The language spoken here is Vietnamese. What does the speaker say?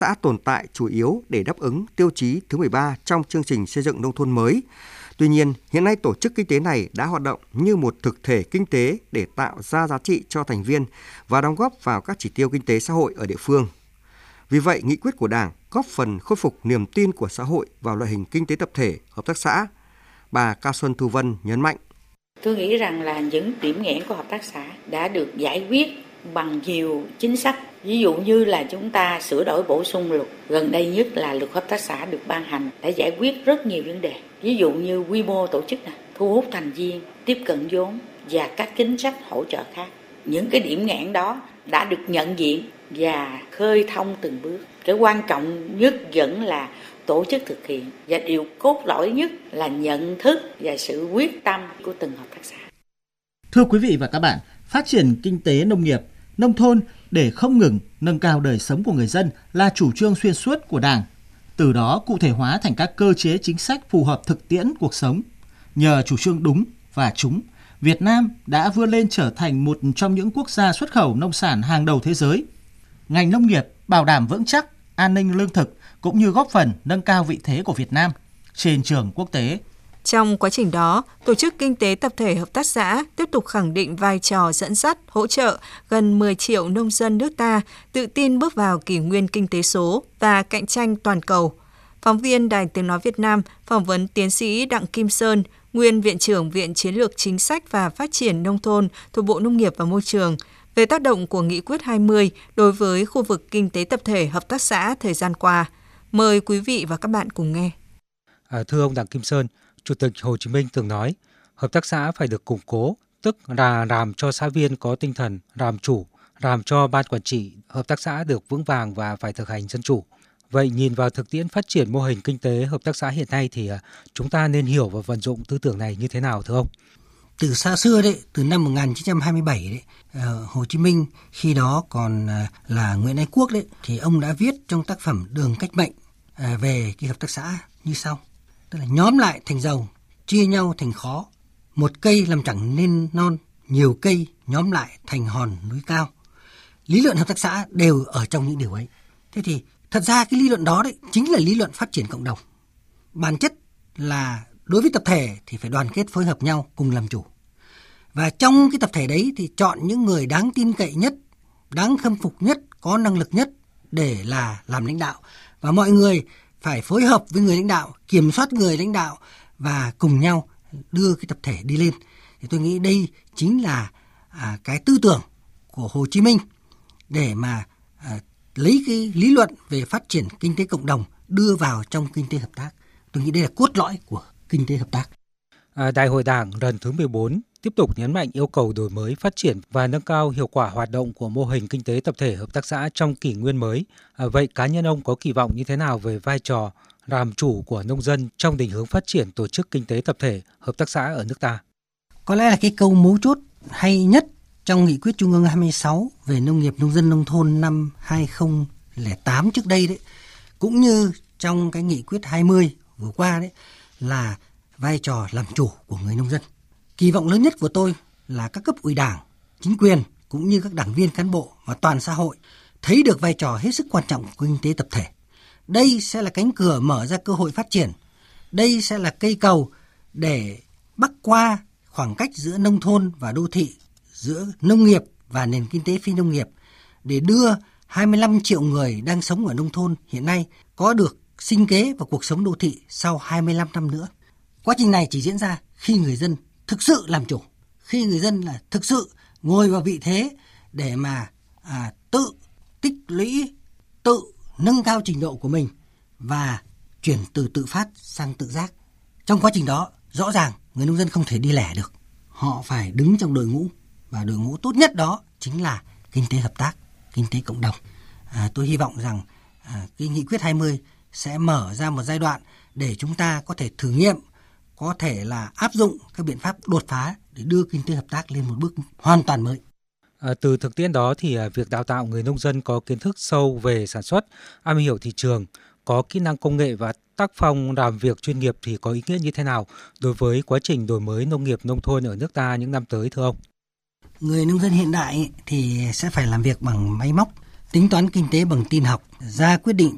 xã tồn tại chủ yếu để đáp ứng tiêu chí thứ 13 trong chương trình xây dựng nông thôn mới. Tuy nhiên, hiện nay tổ chức kinh tế này đã hoạt động như một thực thể kinh tế để tạo ra giá trị cho thành viên và đóng góp vào các chỉ tiêu kinh tế xã hội ở địa phương. Vì vậy, nghị quyết của Đảng góp phần khôi phục niềm tin của xã hội vào loại hình kinh tế tập thể, hợp tác xã. Bà Cao Xuân Thu Vân nhấn mạnh. Tôi nghĩ rằng là những điểm nghẽn của hợp tác xã đã được giải quyết bằng nhiều chính sách. Ví dụ như là chúng ta sửa đổi bổ sung luật, gần đây nhất là luật hợp tác xã được ban hành đã giải quyết rất nhiều vấn đề. Ví dụ như quy mô tổ chức, thu hút thành viên, tiếp cận vốn và các chính sách hỗ trợ khác. Những cái điểm nghẽn đó đã được nhận diện và khơi thông từng bước. Cái quan trọng nhất vẫn là tổ chức thực hiện và điều cốt lõi nhất là nhận thức và sự quyết tâm của từng hợp tác xã. Thưa quý vị và các bạn, phát triển kinh tế nông nghiệp, nông thôn để không ngừng nâng cao đời sống của người dân là chủ trương xuyên suốt của Đảng. Từ đó cụ thể hóa thành các cơ chế chính sách phù hợp thực tiễn cuộc sống. Nhờ chủ trương đúng và trúng, Việt Nam đã vươn lên trở thành một trong những quốc gia xuất khẩu nông sản hàng đầu thế giới. Ngành nông nghiệp bảo đảm vững chắc an ninh lương thực cũng như góp phần nâng cao vị thế của Việt Nam trên trường quốc tế. Trong quá trình đó, tổ chức kinh tế tập thể hợp tác xã tiếp tục khẳng định vai trò dẫn dắt, hỗ trợ gần 10 triệu nông dân nước ta tự tin bước vào kỷ nguyên kinh tế số và cạnh tranh toàn cầu. Phóng viên Đài Tiếng Nói Việt Nam phỏng vấn tiến sĩ Đặng Kim Sơn, nguyên Viện trưởng Viện Chiến lược Chính sách và Phát triển Nông thôn thuộc Bộ Nông nghiệp và Môi trường, về tác động của Nghị quyết 20 đối với khu vực kinh tế tập thể hợp tác xã thời gian qua. Mời quý vị và các bạn cùng nghe. Thưa ông Đặng Kim Sơn, Chủ tịch Hồ Chí Minh từng nói, hợp tác xã phải được củng cố, tức là làm cho xã viên có tinh thần làm chủ, làm cho ban quản trị hợp tác xã được vững vàng và phải thực hành dân chủ. Vậy nhìn vào thực tiễn phát triển mô hình kinh tế hợp tác xã hiện nay thì chúng ta nên hiểu và vận dụng tư tưởng này như thế nào thưa ông? Từ xa xưa đấy, từ năm 1927 đấy, Hồ Chí Minh khi đó còn là Nguyễn Ái Quốc đấy, thì ông đã viết trong tác phẩm Đường Cách Mệnh về cái hợp tác xã như sau. Tức là nhóm lại thành giàu, chia nhau thành khó. Một cây làm chẳng nên non, nhiều cây nhóm lại thành hòn núi cao. Lý luận hợp tác xã đều ở trong những điều ấy. Thế thì thật ra cái lý luận đó đấy chính là lý luận phát triển cộng đồng. Bản chất là đối với tập thể thì phải đoàn kết phối hợp nhau cùng làm chủ. Và trong cái tập thể đấy thì chọn những người đáng tin cậy nhất, đáng khâm phục nhất, có năng lực nhất để là làm lãnh đạo. Và mọi người phải phối hợp với người lãnh đạo, kiểm soát người lãnh đạo và cùng nhau đưa cái tập thể đi lên. Thì tôi nghĩ đây chính là cái tư tưởng của Hồ Chí Minh để mà lấy cái lý luận về phát triển kinh tế cộng đồng đưa vào trong kinh tế hợp tác. Tôi nghĩ đây là cốt lõi của kinh tế hợp tác. Đại hội Đảng lần thứ 14 tiếp tục nhấn mạnh yêu cầu đổi mới, phát triển và nâng cao hiệu quả hoạt động của mô hình kinh tế tập thể hợp tác xã trong kỷ nguyên mới. Vậy cá nhân ông có kỳ vọng như thế nào về vai trò làm chủ của nông dân trong định hướng phát triển tổ chức kinh tế tập thể hợp tác xã ở nước ta? Có lẽ là cái câu mấu chốt hay nhất trong nghị quyết Trung ương 26 về nông nghiệp nông dân nông thôn năm 2008 trước đây đấy, cũng như trong cái nghị quyết 20 vừa qua đấy, là vai trò làm chủ của người nông dân. Kỳ vọng lớn nhất của tôi là các cấp ủy Đảng, chính quyền cũng như các đảng viên cán bộ và toàn xã hội thấy được vai trò hết sức quan trọng của kinh tế tập thể. Đây sẽ là cánh cửa mở ra cơ hội phát triển. Đây sẽ là cây cầu để bắc qua khoảng cách giữa nông thôn và đô thị, giữa nông nghiệp và nền kinh tế phi nông nghiệp, để đưa 25 triệu người đang sống ở nông thôn hiện nay có được sinh kế và cuộc sống đô thị sau 25 năm nữa. Quá trình này chỉ diễn ra khi người dân thực sự làm chủ, khi người dân là thực sự ngồi vào vị thế để mà tự tích lũy, tự nâng cao trình độ của mình và chuyển từ tự phát sang tự giác. Trong quá trình đó, rõ ràng người nông dân không thể đi lẻ được. Họ phải đứng trong đội ngũ, và đội ngũ tốt nhất đó chính là kinh tế hợp tác, kinh tế cộng đồng. Tôi hy vọng rằng cái nghị quyết 20 sẽ mở ra một giai đoạn để chúng ta có thể thử nghiệm, có thể là áp dụng các biện pháp đột phá để đưa kinh tế hợp tác lên một bước hoàn toàn mới. Từ thực tiễn đó thì việc đào tạo người nông dân có kiến thức sâu về sản xuất, am hiểu thị trường, có kỹ năng công nghệ và tác phong làm việc chuyên nghiệp thì có ý nghĩa như thế nào đối với quá trình đổi mới nông nghiệp nông thôn ở nước ta những năm tới thưa ông? Người nông dân hiện đại thì sẽ phải làm việc bằng máy móc, tính toán kinh tế bằng tin học, ra quyết định